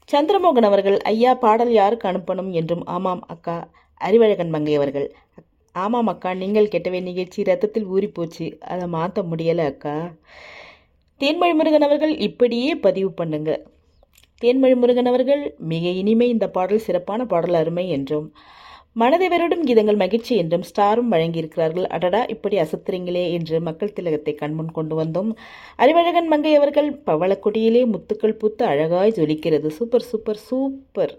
சந்திரமோகன் அவர்கள், ஐயா பாடல் யாருக்கு அனுப்பணும் என்றும். ஆமாம் அக்கா. அறிவழகன் மங்கை அவர்கள், ஆமாம் அக்கா, நீங்கள் கேட்டவே நிகழ்ச்சி ரத்தத்தில் ஊறிப்போச்சு, அதை மாற்ற முடியலை அக்கா. தேன்மொழி முருகன் அவர்கள், இப்படியே பதிவு பண்ணுங்க. தேன்மொழி முருகன் அவர்கள், மிக இனிமை, இந்த பாடல் சிறப்பான பாடல், அருமை என்றும். மனதை வருடும் கீதங்கள் மகிழ்ச்சி என்றும் ஸ்டாரும் வழங்கியிருக்கிறார்கள். அடடா, இப்படி அசத்துறீங்களே என்று மக்கள் திலகத்தை கண்முன் கொண்டு வந்தோம். அறிவழகன் மங்கை அவர்கள், பவளக்கொடியிலே முத்துக்கள் பூத்து அழகாய் ஜொலிக்கிறது, சூப்பர் சூப்பர் சூப்பர்.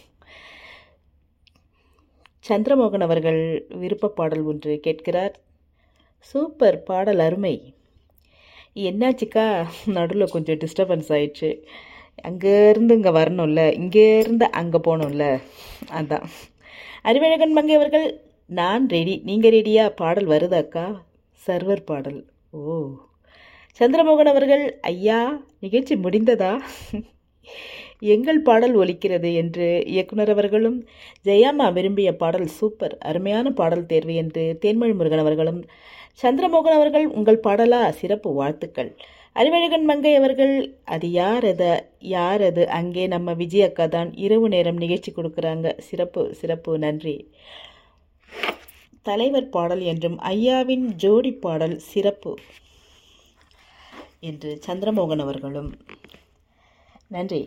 சந்திரமோகன் அவர்கள் விருப்ப பாடல் ஒன்று கேட்கிறார். சூப்பர் பாடல், அருமை. என்னாச்சுக்கா, நடுவில் கொஞ்சம் டிஸ்டர்பன்ஸ் ஆயிடுச்சு. அங்கேருந்து இங்கே வரணும்ல, இங்கேருந்து அங்கே போகணும்ல, அதான். அறிவழகன் மங்கை அவர்கள், நான் ரெடி, நீங்கள் ரெடியா? பாடல் வருதாக்கா? சர்வர் பாடல். ஓ. சந்திரமோகன் அவர்கள், ஐயா நிகழ்ச்சி முடிந்ததா? எங்கள் பாடல் ஒலிக்கிறது என்று இயக்குனர் அவர்களும், ஜெயாமா விரும்பிய பாடல் சூப்பர், அருமையான பாடல் தேர்வு என்று தேன்மொழி முருகன் அவர்களும், சந்திரமோகன் அவர்கள், உங்கள் பாடலா? சிறப்பு, வாழ்த்துக்கள். அறிவழகன் மங்கை அவர்கள், அது யார் அது அங்கே நம்ம விஜய் அக்கா தான், இரவு நேரம் நிகழ்ச்சி கொடுக்குறாங்க, சிறப்பு சிறப்பு, நன்றி. தலைவர் பாடல் என்றும் ஐயாவின் ஜோடி பாடல் சிறப்பு என்று சந்திரமோகன் அவர்களும், நன்றி.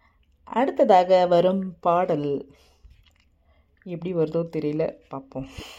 அடுத்ததாக வரும் பாடல் எப்படி வருதோ தெரியல, பார்ப்போம்.